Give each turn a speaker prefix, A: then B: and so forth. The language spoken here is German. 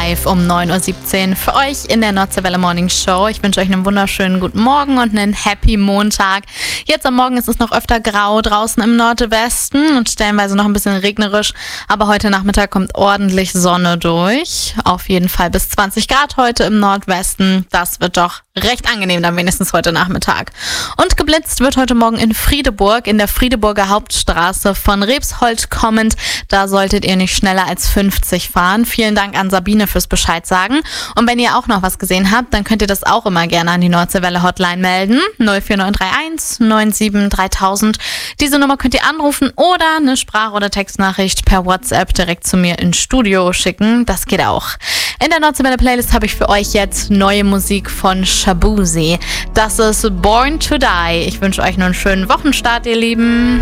A: live um 9.17 Uhr für euch in der Nordseewelle Morning Show. Ich wünsche euch einen wunderschönen guten Morgen und einen Happy Montag. Jetzt am Morgen ist es noch öfter grau draußen im Nordwesten und stellenweise noch ein bisschen regnerisch, aber heute Nachmittag kommt ordentlich Sonne durch. Auf jeden Fall bis 20 Grad heute im Nordwesten. Das wird doch recht angenehm dann wenigstens heute Nachmittag. Und geblitzt wird heute Morgen in Friedeburg, in der Friedeburger Hauptstraße von Rebsholt kommend. Da solltet ihr nicht schneller als 50 fahren. Vielen Dank an Sabine fürs Bescheid sagen. Und wenn ihr auch noch was gesehen habt, dann könnt ihr das auch immer gerne an die Nordseewelle Hotline melden. 04931 97 3000. Diese Nummer könnt ihr anrufen oder eine Sprach- oder Textnachricht per WhatsApp direkt zu mir ins Studio schicken. Das geht auch. In der Nordseewelle Playlist habe ich für euch jetzt neue Musik von Shabuzi. Das ist Born to Die. Ich wünsche euch noch einen schönen Wochenstart, ihr Lieben.